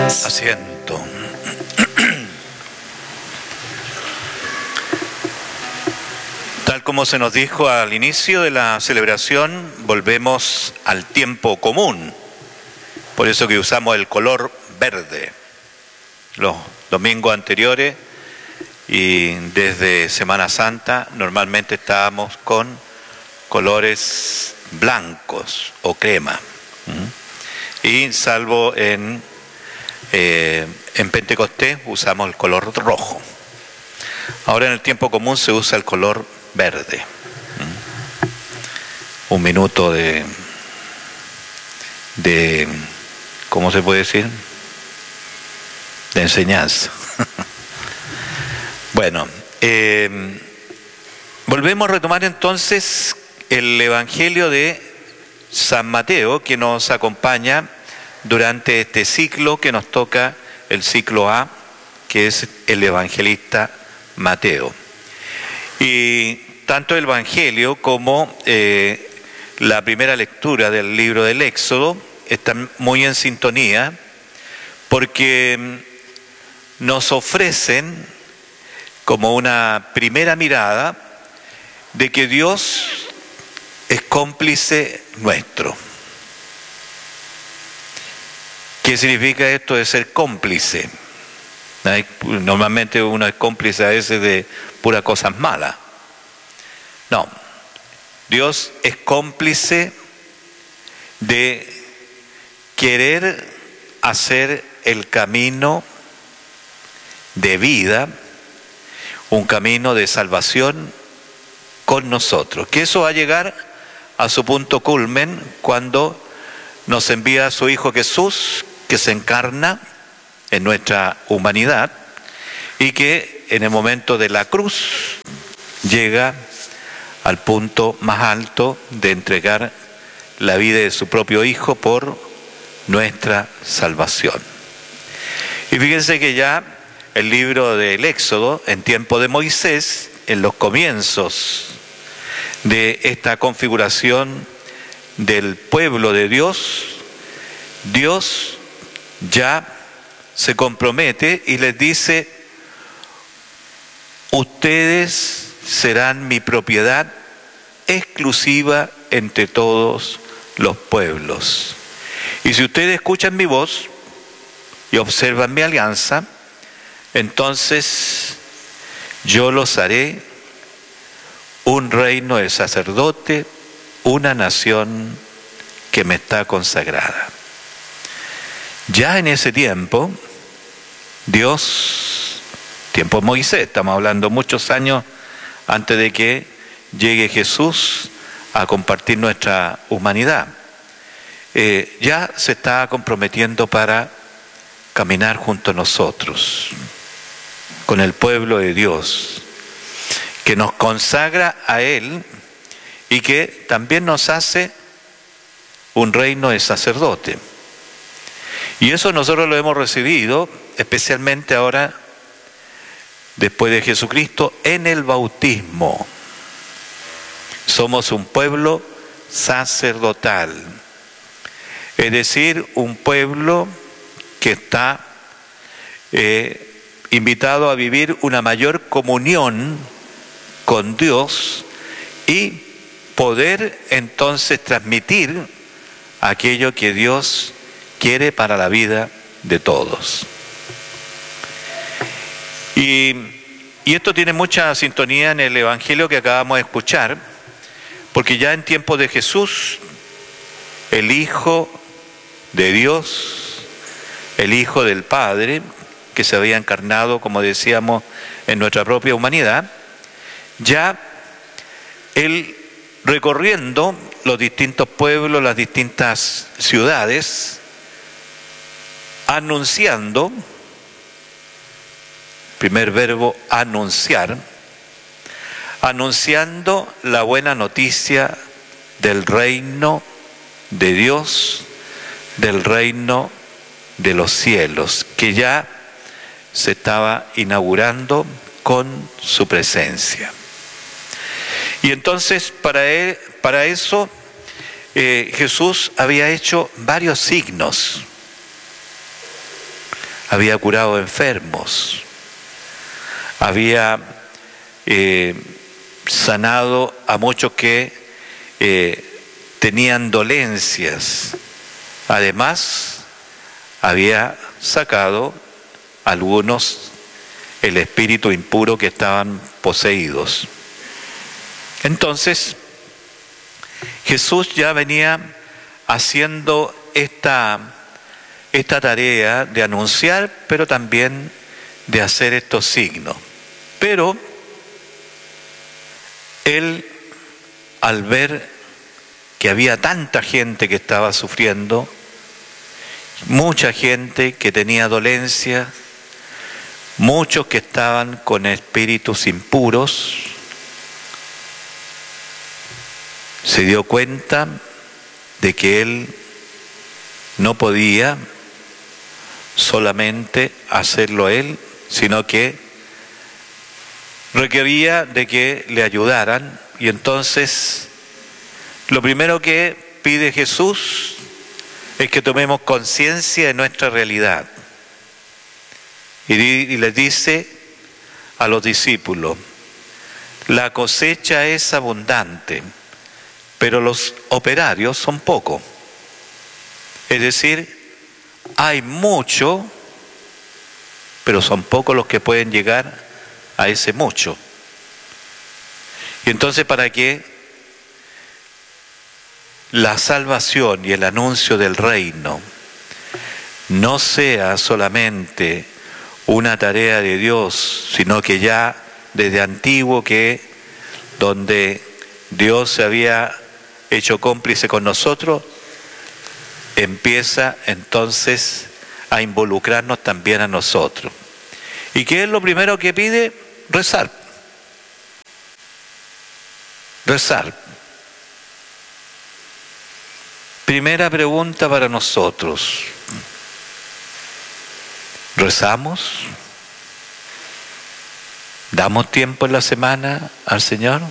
Asiento. Tal como se nos dijo al inicio de la celebración, volvemos al tiempo común. Por eso que usamos el color verde. Los domingos anteriores y desde Semana Santa normalmente estábamos con colores blancos o crema. Y salvo en Pentecostés usamos el color rojo. Ahora en el tiempo común se usa el color verde. Un minuto de ¿cómo se puede decir? De enseñanza. Bueno, volvemos a retomar entonces el Evangelio de San Mateo, que nos acompaña durante este ciclo que nos toca el ciclo A, que es el evangelista Mateo. Y tanto el Evangelio como la primera lectura del libro del Éxodo están muy en sintonía, porque nos ofrecen como una primera mirada de que Dios es cómplice nuestro. ¿Qué significa esto de ser cómplice? Normalmente uno es cómplice a veces de puras cosas malas. No, Dios es cómplice de querer hacer el camino de vida, un camino de salvación con nosotros. Que eso va a llegar a su punto culmen cuando nos envía a su Hijo Jesús, que se encarna en nuestra humanidad y que en el momento de la cruz llega al punto más alto de entregar la vida de su propio Hijo por nuestra salvación. Y fíjense que ya el libro del Éxodo, en tiempo de Moisés, en los comienzos de esta configuración del pueblo de Dios, Dios ya se compromete y les dice: ustedes serán mi propiedad exclusiva entre todos los pueblos. Y si ustedes escuchan mi voz y observan mi alianza, entonces yo los haré un reino de sacerdote, una nación que me está consagrada. Ya en ese tiempo, Dios, tiempo de Moisés, estamos hablando muchos años antes de que llegue Jesús a compartir nuestra humanidad, ya se está comprometiendo para caminar junto a nosotros, con el pueblo de Dios, que nos consagra a Él y que también nos hace un reino de sacerdote. Y eso nosotros lo hemos recibido, especialmente ahora, después de Jesucristo, en el bautismo. Somos un pueblo sacerdotal, es decir, un pueblo que está invitado a vivir una mayor comunión con Dios y poder entonces transmitir aquello que Dios quiere para la vida de todos. Y esto tiene mucha sintonía en el Evangelio que acabamos de escuchar, porque ya en tiempos de Jesús, el Hijo de Dios, el Hijo del Padre, que se había encarnado, como decíamos, en nuestra propia humanidad, ya Él, recorriendo los distintos pueblos, las distintas ciudades, anunciando, primer verbo, anunciar, anunciando la buena noticia del reino de Dios, del reino de los cielos, que ya se estaba inaugurando con su presencia. Y entonces para eso Jesús había hecho varios signos. había curado enfermos, había sanado a muchos que tenían dolencias. Además, había sacado a algunos el espíritu impuro que estaban poseídos. Entonces, Jesús ya venía haciendo esta tarea de anunciar, pero también de hacer estos signos. Pero él, al ver que había tanta gente que estaba sufriendo, mucha gente que tenía dolencia, muchos que estaban con espíritus impuros, se dio cuenta de que él no podía solamente hacerlo él, sino que requería de que le ayudaran. Y entonces lo primero que pide Jesús es que tomemos conciencia de nuestra realidad. Y les dice a los discípulos: la cosecha es abundante, pero los operarios son pocos. Es decir, hay mucho, pero son pocos los que pueden llegar a ese mucho. Y entonces, para que la salvación y el anuncio del reino no sea solamente una tarea de Dios, sino que ya desde antiguo, que donde Dios se había hecho cómplice con nosotros, empieza entonces a involucrarnos también a nosotros. ¿Y qué es lo primero que pide? Rezar. Rezar. Primera pregunta para nosotros: ¿rezamos? ¿Damos tiempo en la semana al Señor?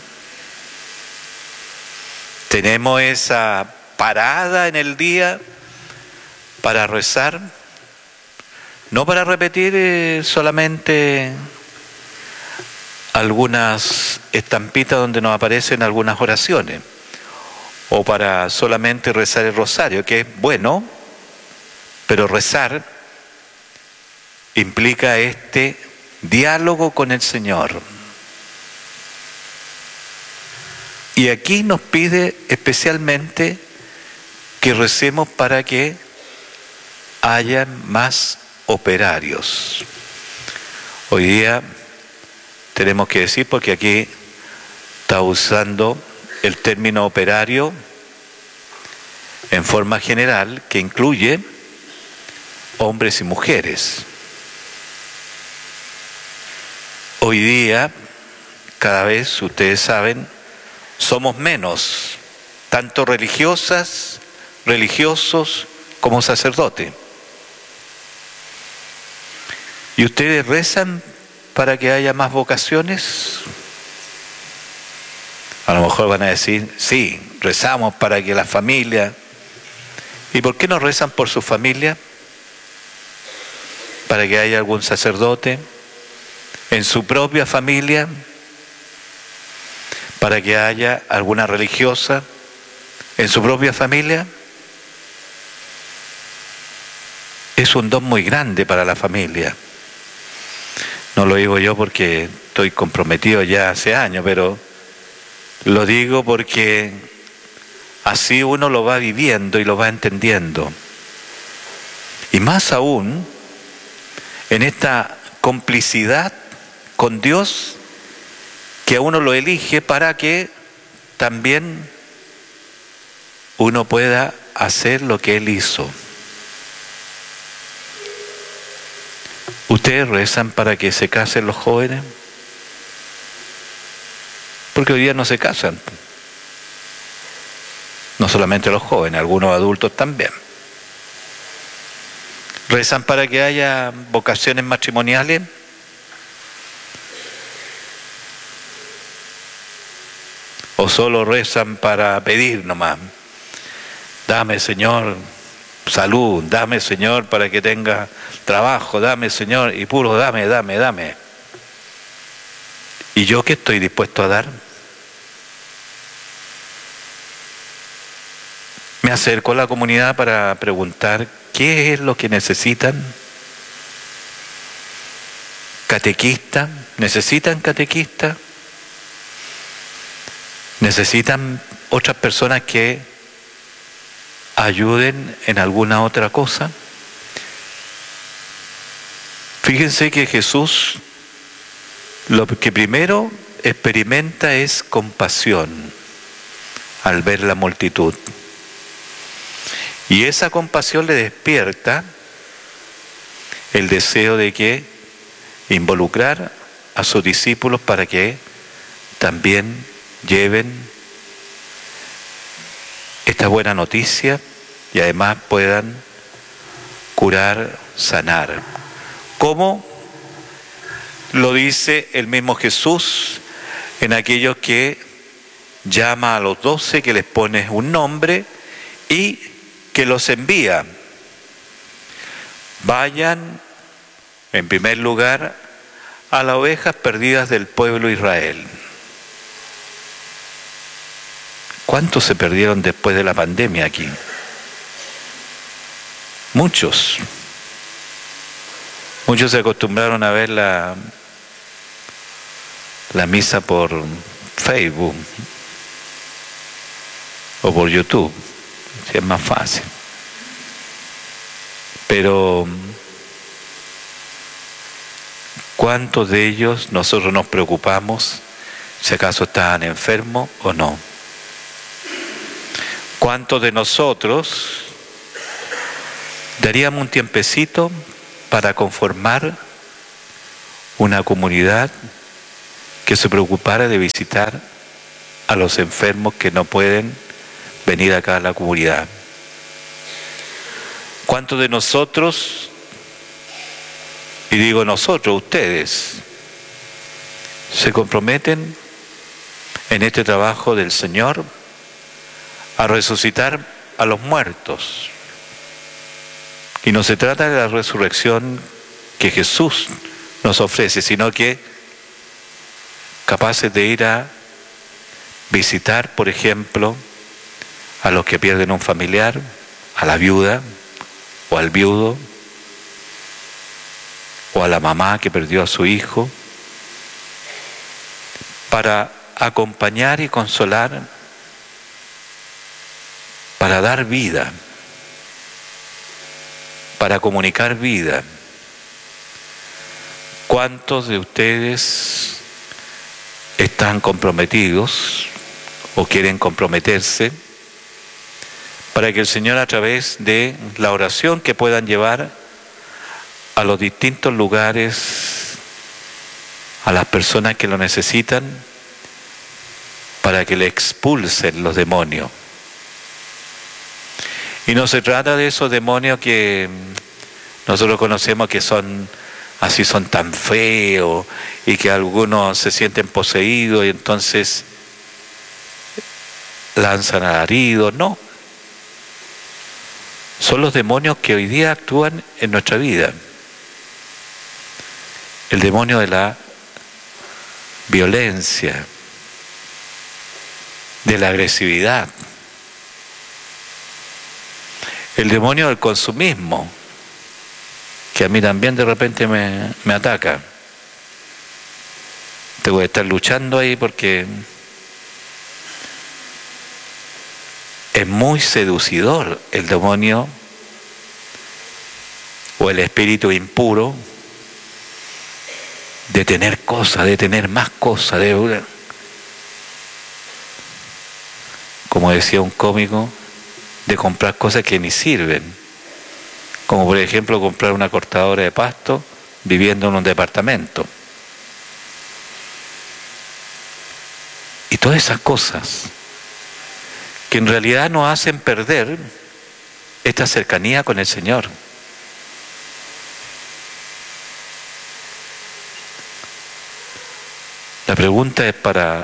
¿Tenemos esa parada en el día para rezar? No para repetir solamente algunas estampitas donde nos aparecen algunas oraciones, o para solamente rezar el rosario, que es bueno, pero rezar implica este diálogo con el Señor. Y aquí nos pide especialmente que recemos para que haya más operarios. Hoy día tenemos que decir, porque aquí está usando el término operario en forma general, que incluye hombres y mujeres. Hoy día, cada vez, ustedes saben, somos menos, tanto religiosas, religiosos, como sacerdotes. ¿Y ustedes rezan para que haya más vocaciones? A lo mejor van a decir: sí, rezamos para que la familia. ¿Y por qué no rezan por su familia? Para que haya algún sacerdote en su propia familia, para que haya alguna religiosa en su propia familia. Es un don muy grande para la familia. No lo digo yo porque estoy comprometido ya hace años, pero lo digo porque así uno lo va viviendo y lo va entendiendo. Y más aún en esta complicidad con Dios, que a uno lo elige para que también uno pueda hacer lo que Él hizo. ¿Ustedes rezan para que se casen los jóvenes? Porque hoy día no se casan. No solamente los jóvenes, algunos adultos también. ¿Rezan para que haya vocaciones matrimoniales? ¿O solo rezan para pedir nomás? Dame, Señor, salud, dame Señor para que tenga trabajo, dame Señor, y puro dame, dame, dame. ¿Y yo qué estoy dispuesto a dar? Me acerco a la comunidad para preguntar qué es lo que necesitan. ¿Catequista? ¿Necesitan catequista? ¿Necesitan otras personas que ayuden en alguna otra cosa? Fíjense que Jesús lo que primero experimenta es compasión al ver la multitud. Y esa compasión le despierta el deseo de que involucrar a sus discípulos para que también lleven esta buena noticia y además puedan curar, sanar. ¿Cómo? Lo dice el mismo Jesús en aquellos que llama a los 12, que les pone un nombre y que los envía. Vayan, en primer lugar, a las ovejas perdidas del pueblo de Israel. ¿Cuántos se perdieron después de la pandemia aquí? Muchos. Muchos se acostumbraron a ver la misa por Facebook o por YouTube, si es más fácil. Pero ¿cuántos de ellos nosotros nos preocupamos si acaso estaban enfermos o no? ¿Cuántos de nosotros daríamos un tiempecito para conformar una comunidad que se preocupara de visitar a los enfermos que no pueden venir acá a la comunidad? ¿Cuántos de nosotros, y digo nosotros, ustedes, se comprometen en este trabajo del Señor a resucitar a los muertos? Y no se trata de la resurrección que Jesús nos ofrece, sino que capaces de ir a visitar, por ejemplo, a los que pierden un familiar, a la viuda o al viudo, o a la mamá que perdió a su hijo, para acompañar y consolar, para dar vida, para comunicar vida. ¿Cuántos de ustedes están comprometidos o quieren comprometerse para que el Señor, a través de la oración que puedan llevar a los distintos lugares, a las personas que lo necesitan, para que le expulsen los demonios? Y no se trata de esos demonios que nosotros conocemos que son así, son tan feos, y que algunos se sienten poseídos y entonces lanzan alaridos. No. Son los demonios que hoy día actúan en nuestra vida. El demonio de la violencia, de la agresividad, el demonio del consumismo, que a mí también de repente me ataca. Tengo que estar luchando ahí porque es muy seducidor el demonio o el espíritu impuro de tener cosas, de tener más cosas, como decía un cómico, de comprar cosas que ni sirven, como por ejemplo comprar una cortadora de pasto viviendo en un departamento. Y todas esas cosas que en realidad nos hacen perder esta cercanía con el Señor. La pregunta es para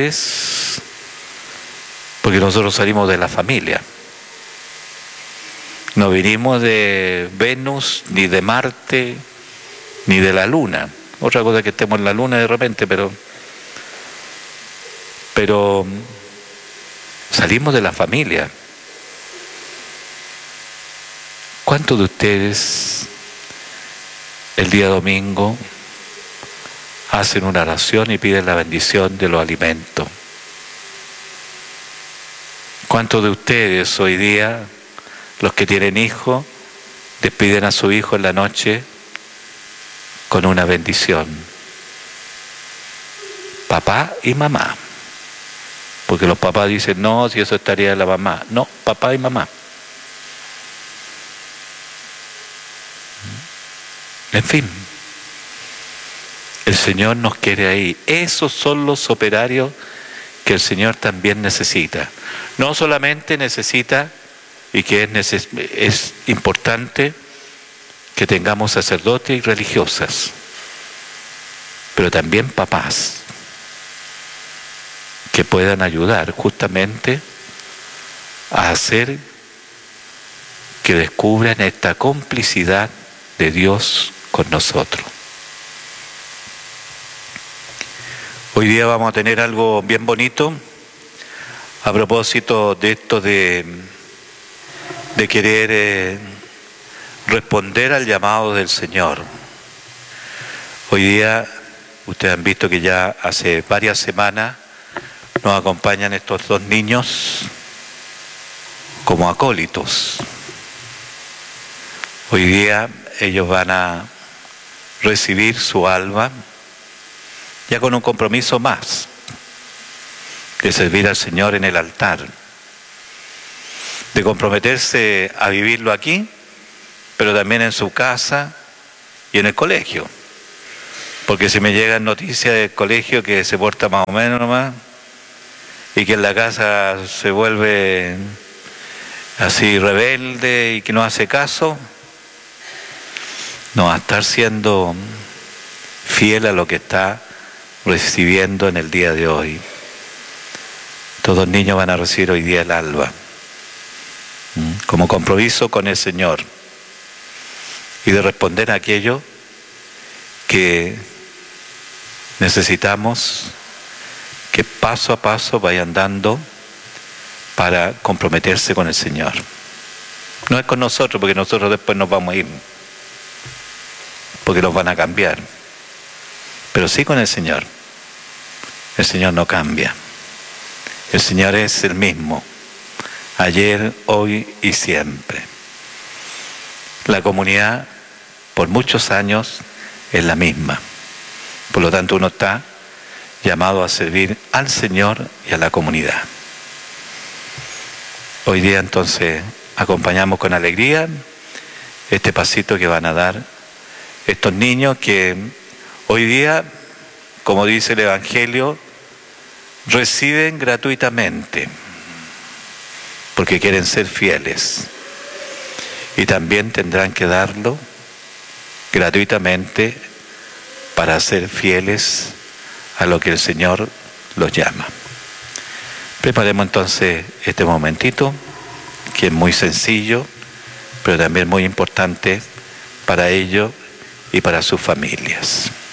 ustedes, porque nosotros salimos de la familia. No vinimos de Venus, ni de Marte, ni de la Luna. Otra cosa es que estemos en la Luna de repente, pero salimos de la familia. ¿Cuántos de ustedes el día domingo hacen una oración y piden la bendición de los alimentos? ¿Cuántos de ustedes hoy día, los que tienen hijos, despiden a su hijo en la noche con una bendición? Papá y mamá. Porque los papás dicen, no, si eso es tarea de la mamá. No, papá y mamá. En fin, el Señor nos quiere ahí. Esos son los operarios que el Señor también necesita. No solamente necesita, y que es importante, que tengamos sacerdotes y religiosas, pero también papás que puedan ayudar justamente a hacer que descubran esta complicidad de Dios con nosotros. Hoy día vamos a tener algo bien bonito a propósito de esto de querer responder al llamado del Señor. Hoy día, ustedes han visto que ya hace varias semanas nos acompañan estos dos niños como acólitos. Hoy día ellos van a recibir su alma ya con un compromiso más de servir al Señor en el altar, de comprometerse a vivirlo aquí, pero también en su casa y en el colegio. Porque si me llegan noticias del colegio que se porta más o menos nomás, y que en la casa se vuelve así rebelde y que no hace caso, no va a estar siendo fiel a lo que está recibiendo en el día de hoy. Todos los niños van a recibir hoy día el alba, como compromiso con el Señor, y de responder a aquello que necesitamos que paso a paso vayan dando para comprometerse con el Señor. No es con nosotros, porque nosotros después nos vamos a ir, porque los van a cambiar, pero sí con el Señor. El Señor no cambia. El Señor es el mismo, ayer, hoy y siempre. La comunidad por muchos años es la misma. Por lo tanto, uno está llamado a servir al Señor y a la comunidad. Hoy día entonces acompañamos con alegría este pasito que van a dar estos niños que hoy día, como dice el Evangelio, reciben gratuitamente porque quieren ser fieles, y también tendrán que darlo gratuitamente para ser fieles a lo que el Señor los llama. Preparemos entonces este momentito, que es muy sencillo, pero también muy importante para ellos y para sus familias.